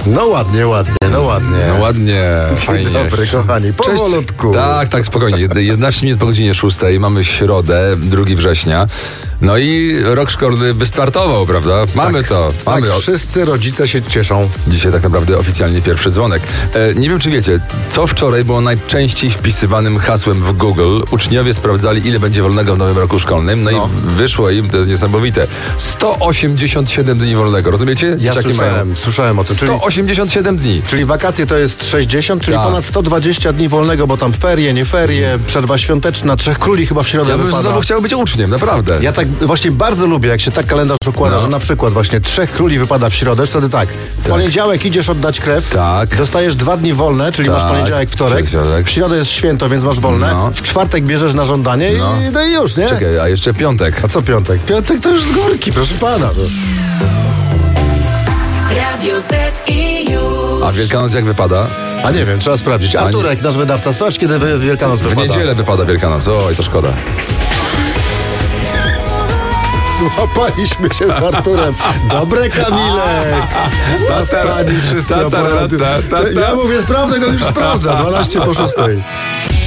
No ładnie. No ładnie, fajnie. Dzień dobry, kochani, powolutku. Tak, spokojnie. 11 minut po godzinie 6. Mamy środę, 2 września. No i rok szkolny wystartował, prawda? Mamy to. Mamy. Wszyscy rodzice się cieszą. Dzisiaj tak naprawdę oficjalnie pierwszy dzwonek. Nie wiem, czy wiecie, co wczoraj było najczęściej wpisywanym hasłem w Google. Uczniowie sprawdzali, ile będzie wolnego w nowym roku szkolnym. No. I wyszło im, to jest niesamowite, 187 dni wolnego. Rozumiecie? Ja słyszałem o tym. 187 dni. Czyli wakacje to jest 60, czyli Tak. ponad 120 dni wolnego, bo tam ferie, nie ferie, przerwa świąteczna, Trzech Króli chyba w środę Ja bym wypada. znowu chciał być uczniem, naprawdę. Ja tak właśnie bardzo lubię, jak się tak kalendarz układa, że na przykład właśnie Trzech Króli wypada w środę, wtedy tak. W poniedziałek idziesz oddać krew, dostajesz 2 dni wolne, czyli masz poniedziałek, wtorek, w środę jest święto, więc masz wolne, w czwartek bierzesz na żądanie i już, nie? Czekaj, a jeszcze piątek. A co piątek? Piątek to już z górki, proszę pana. Radio Z.eu. A Wielkanoc jak wypada? A nie wiem, trzeba sprawdzić. Arturek, nasz wydawca, sprawdź, kiedy Wielkanoc wypada. W niedzielę wypada Wielkanoc, oj, to szkoda. Złapaliśmy się z Arturem. Dobre, Kamilek. Zaspani wszyscy operaty. Ja mówię, sprawdzaj, to już sprawdza. 12 po 6.